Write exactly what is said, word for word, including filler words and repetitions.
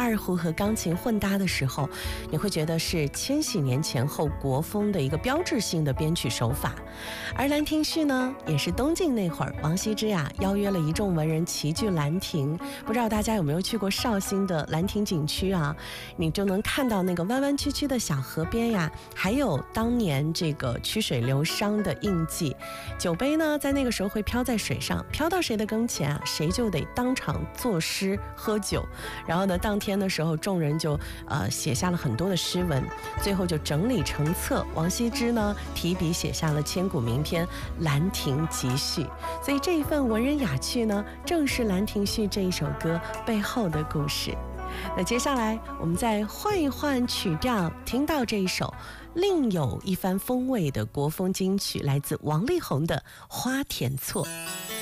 二胡和钢琴混搭的时候，你会觉得是千禧年前后国风的一个标志性的编曲手法。而兰亭序呢，也是东晋那会儿王羲之呀邀约了一众文人齐聚兰亭。不知道大家有没有去过绍兴的兰亭景区啊？你就能看到那个弯弯曲曲的小河边呀，还有当年这个曲水流觞的印记。酒杯呢，在那个时候会飘在水上，飘到谁的跟前啊，谁就得当场作诗喝酒。然后呢，当天的时候，众人就呃写下了很多的诗文，最后就整理成册。王羲之呢，提笔写下了千古名篇《兰亭集序》。所以这一份文人雅趣呢，正是《兰亭序》这一首歌背后的故事。那接下来我们再换一换曲调，听到这一首另有一番风味的国风金曲，来自王力宏的《花田错》。